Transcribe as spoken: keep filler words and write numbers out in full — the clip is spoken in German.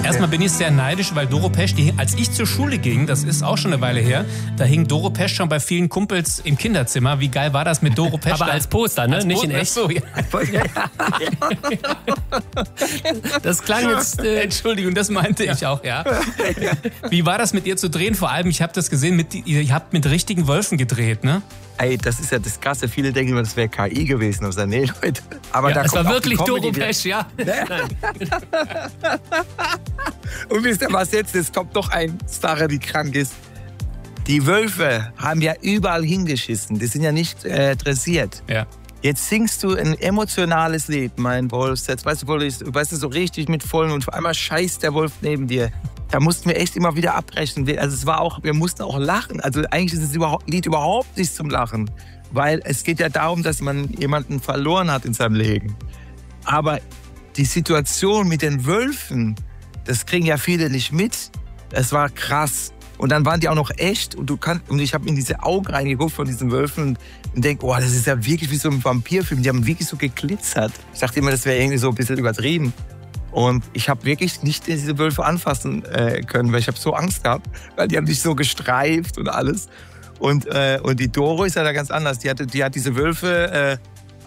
Erstmal bin ich sehr neidisch, weil Doro Pesch, die, als ich zur Schule ging, das ist auch schon eine Weile her, da hing Doro Pesch schon bei vielen Kumpels im Kinderzimmer. Wie geil war das mit Doro Pesch? Aber als Poster, ne? Als Nicht Poster, in echt. So, ja. Das klang jetzt... Äh, Entschuldigung, das meinte ich auch, ja. Wie war das mit ihr zu drehen? Vor allem, ich habe das gesehen, mit, ihr habt mit richtigen Wölfen gedreht, ne? Ey, das ist ja das Krasse. Viele denken immer, das wäre K I gewesen. Aber nee, Leute. Aber ja, da es kommt war auch wirklich die Doro Comedy Pesch, ja. Und wisst ihr was jetzt? Es kommt noch ein Sache, die krank ist. Die Wölfe haben ja überall hingeschissen. Die sind ja nicht äh, dressiert. Ja. Jetzt singst du ein emotionales Lied, mein Wolf. Jetzt weißt du, weißt du, so richtig mit vollen und auf einmal scheißt der Wolf neben dir. Da mussten wir echt immer wieder abbrechen. Also es war auch, wir mussten auch lachen. Also eigentlich ist das überhaupt, Lied überhaupt nicht zum Lachen. Weil es geht ja darum, dass man jemanden verloren hat in seinem Leben. Aber die Situation mit den Wölfen, das kriegen ja viele nicht mit. Es war krass. Und dann waren die auch noch echt. Und, du kannst, und ich habe in diese Augen reingeguckt von diesen Wölfen und, und denke, oh, das ist ja wirklich wie so ein Vampirfilm. Die haben wirklich so geglitzert. Ich dachte immer, das wäre irgendwie so ein bisschen übertrieben. Und ich habe wirklich nicht diese Wölfe anfassen äh, können, weil ich habe so Angst gehabt, weil die haben sich so gestreift und alles. Und, äh, und die Doro ist ja da ganz anders. Die, hatte, die hat diese Wölfe äh,